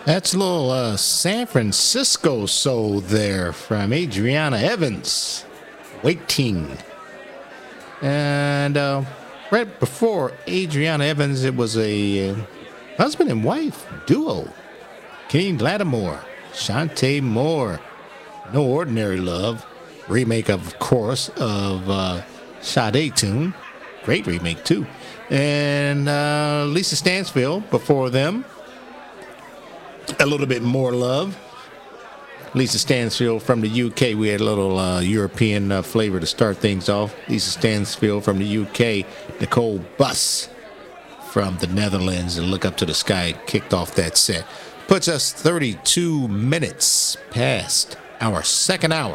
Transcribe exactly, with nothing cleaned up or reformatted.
That's a little uh, San Francisco soul there from Adriana Evans, Waiting. And uh, right before Adriana Evans, it was a uh, husband and wife duo. King Lattimore, Shantae Moore, No Ordinary Love. Remake, of course, of uh, Sade tune. Great remake, too. And uh, Lisa Stansfield before them. A little bit more love. Lisa Stansfield from the U K. We had a little uh, European uh, flavor to start things off. Lisa Stansfield from the U K. Nicole Buss from the Netherlands. And Look Up to the Sky kicked off that set. Puts us thirty-two minutes past our second hour